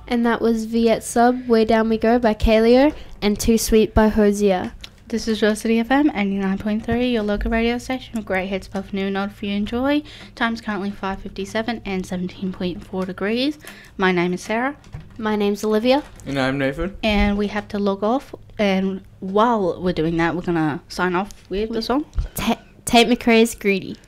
And that was Viet Sub, Way Down We Go by Kaleo, and Too Sweet by Hosier. This is Your City FM 89.3, your local radio station with great hits of new nod for you enjoy. Time's currently 5:57 and 17.4 degrees. My name is Sarah. My name's Olivia. And I'm Nathan. And we have to log off, and while we're doing that, we're going to sign off with the song. Tate McRae's Greedy.